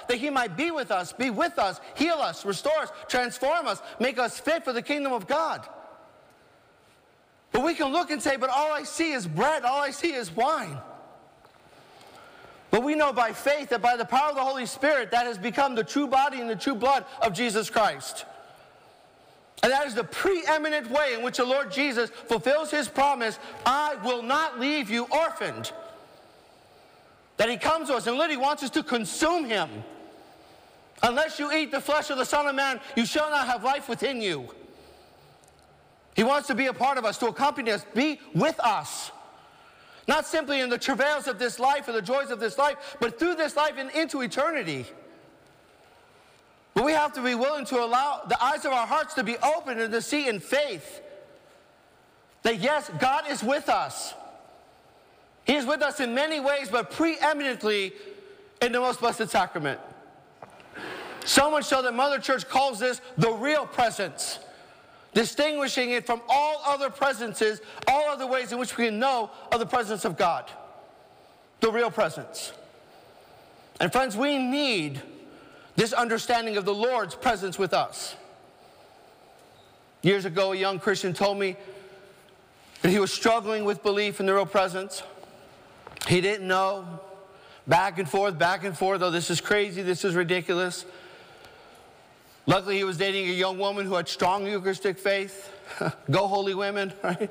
that he might be with us, heal us, restore us, transform us, make us fit for the kingdom of God. But we can look and say, but all I see is bread, all I see is wine. But we know by faith that by the power of the Holy Spirit, that has become the true body and the true blood of Jesus Christ. And that is the preeminent way in which the Lord Jesus fulfills his promise, I will not leave you orphaned. That he comes to us and literally wants us to consume him. Unless you eat the flesh of the Son of Man, you shall not have life within you. He wants to be a part of us, to accompany us, be with us. Not simply in the travails of this life or the joys of this life, but through this life and into eternity. But we have to be willing to allow the eyes of our hearts to be open and to see in faith that yes, God is with us. He is with us in many ways, but preeminently in the most blessed sacrament. So much so that Mother Church calls this the real presence, distinguishing it from all other presences, all other ways in which we can know of the presence of God. The real presence. And friends, we need this understanding of the Lord's presence with us. Years ago, a young Christian told me that he was struggling with belief in the real presence. He didn't know. Back and forth, oh, this is crazy, this is ridiculous. Luckily, he was dating a young woman who had strong Eucharistic faith. Go holy women, right?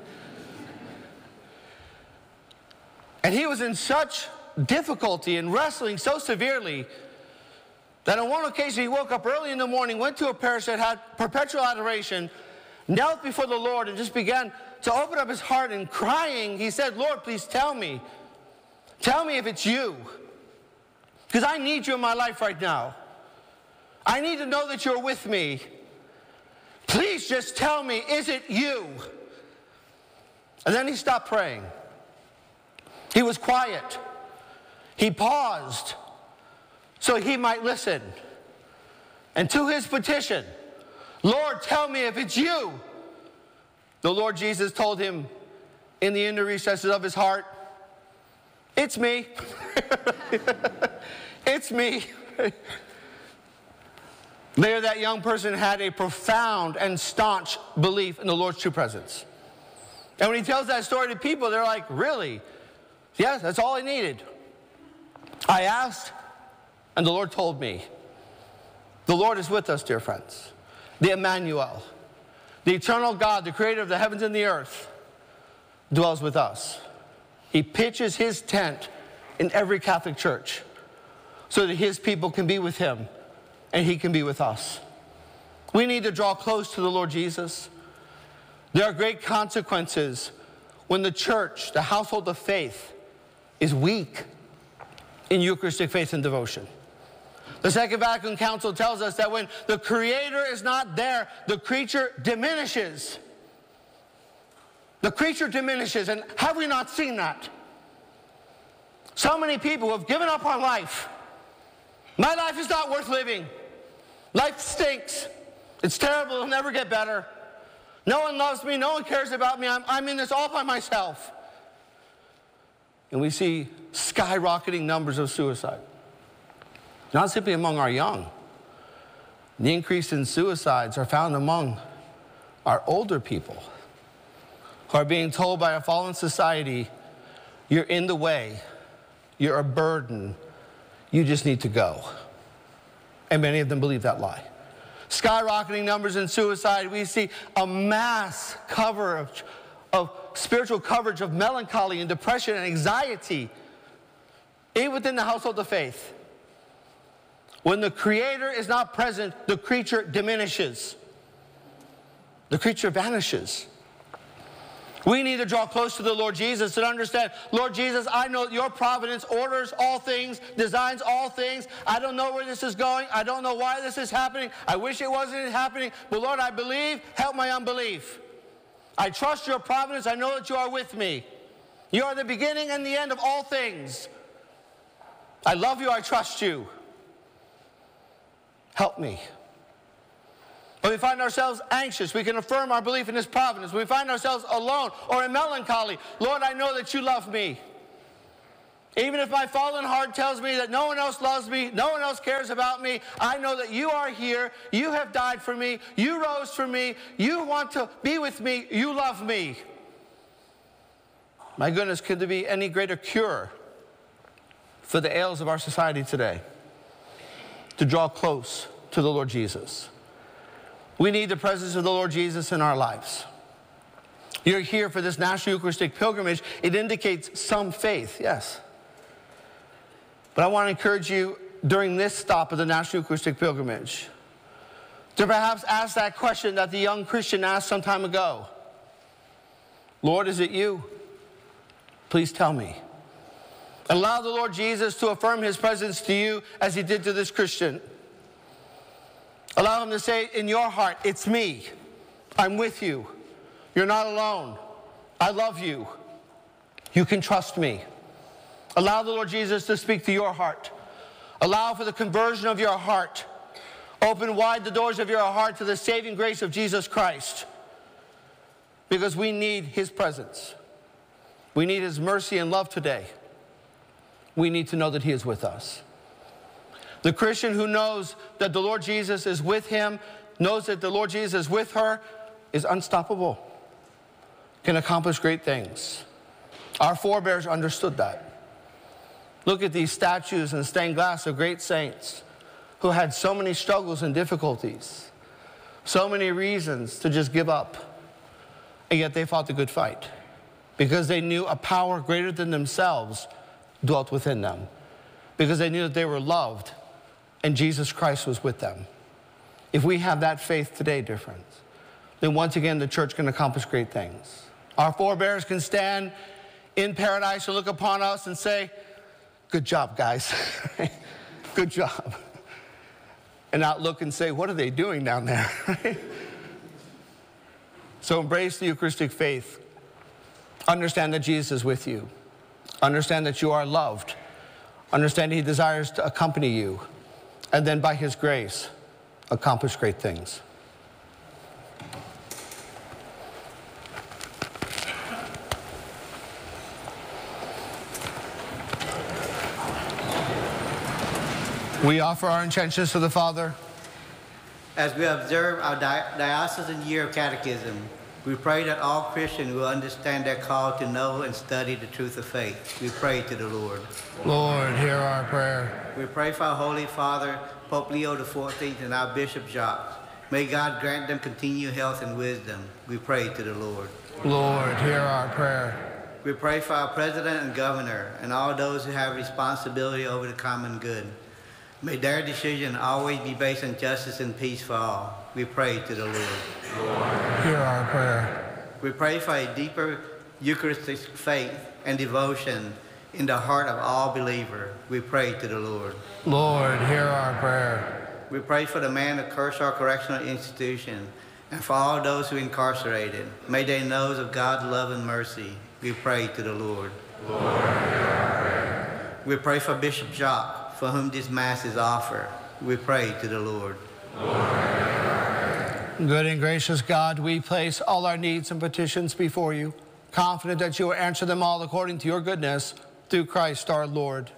And he was in such difficulty and wrestling so severely that on one occasion he woke up early in the morning, went to a parish that had perpetual adoration, knelt before the Lord and just began to open up his heart, and crying, he said, Lord, please tell me if it's you, because I need you in my life right now. I need to know that you're with me. Please just tell me, is it you? And then he stopped praying. He was quiet. He paused so he might listen. And to his petition, Lord, tell me if it's you, the Lord Jesus told him in the inner recesses of his heart, it's me. It's me. There, that young person had a profound and staunch belief in the Lord's true presence. And when he tells that story to people, they're like, really? Yes, that's all I needed. I asked, and the Lord told me. The Lord is with us, dear friends. The Emmanuel, the eternal God, the creator of the heavens and the earth, dwells with us. He pitches his tent in every Catholic church so that his people can be with him and he can be with us. We need to draw close to the Lord Jesus. There are great consequences when the church, the household of faith, is weak in Eucharistic faith and devotion. The Second Vatican Council tells us that when the Creator is not there, the creature diminishes. The creature diminishes, and have we not seen that? So many people have given up on life. My life is not worth living. Life stinks. It's terrible. It'll never get better. No one loves me. No one cares about me. I'm in this all by myself. And we see skyrocketing numbers of suicide. Not simply among our young. The increase in suicides are found among our older people who are being told by a fallen society, you're in the way, you're a burden, you just need to go. And many of them believe that lie. Skyrocketing numbers in suicide, we see a mass coverage of spiritual coverage of melancholy and depression and anxiety, even within the household of faith. When the Creator is not present, the creature diminishes. The creature vanishes. We need to draw close to the Lord Jesus and understand, Lord Jesus, I know your providence orders all things, designs all things. I don't know where this is going. I don't know why this is happening. I wish it wasn't happening. But Lord, I believe. Help my unbelief. I trust your providence. I know that you are with me. You are the beginning and the end of all things. I love you. I trust you. Help me. When we find ourselves anxious, we can affirm our belief in his providence. When we find ourselves alone or in melancholy, Lord, I know that you love me. Even if my fallen heart tells me that no one else loves me, no one else cares about me, I know that you are here. You have died for me. You rose for me. You want to be with me. You love me. My goodness, could there be any greater cure for the ails of our society today? To draw close to the Lord Jesus. We need the presence of the Lord Jesus in our lives. You're here for this National Eucharistic Pilgrimage. It indicates some faith, yes. But I want to encourage you during this stop of the National Eucharistic Pilgrimage to perhaps ask that question that the young Christian asked some time ago. Lord, is it you? Please tell me. Allow the Lord Jesus to affirm his presence to you as he did to this Christian. Allow him to say in your heart, it's me. I'm with you. You're not alone. I love you. You can trust me. Allow the Lord Jesus to speak to your heart. Allow for the conversion of your heart. Open wide the doors of your heart to the saving grace of Jesus Christ. Because we need his presence. We need his mercy and love today. We need to know that he is with us. The Christian who knows that the Lord Jesus is with him, knows that the Lord Jesus is with her, is unstoppable, can accomplish great things. Our forebears understood that. Look at these statues and stained glass of great saints who had so many struggles and difficulties, so many reasons to just give up, and yet they fought the good fight because they knew a power greater than themselves dwelt within them, because they knew that they were loved and Jesus Christ was with them. If we have that faith today, dear friends, then once again the church can accomplish great things. Our forebears can stand in paradise and look upon us and say, good job, guys. Good job. And not look and say, what are they doing down there? So embrace the Eucharistic faith. Understand that Jesus is with you. Understand that you are loved. Understand he desires to accompany you. And then by his grace, accomplish great things. We offer our intentions to the Father. As we observe our diocesan year of catechism, we pray that all Christians will understand their call to know and study the truth of faith. We pray to the Lord. Lord, hear our prayer. We pray for our Holy Father, Pope Leo XIV, and our Bishop Jacques. May God grant them continued health and wisdom. We pray to the Lord. Lord, hear our prayer. We pray for our President and Governor and all those who have responsibility over the common good. May their decision always be based on justice and peace for all. We pray to the Lord. Lord, hear our prayer. We pray for a deeper Eucharistic faith and devotion in the heart of all believers. We pray to the Lord. Lord, hear our prayer. We pray for the man of Kershaw Correctional Institution and for all those who are incarcerated. May they know of God's love and mercy. We pray to the Lord. Lord, hear our prayer. We pray for Bishop Jacques, for whom this Mass is offered. We pray to the Lord. Good and gracious God, we place all our needs and petitions before you, confident that you will answer them all according to your goodness, through Christ our Lord.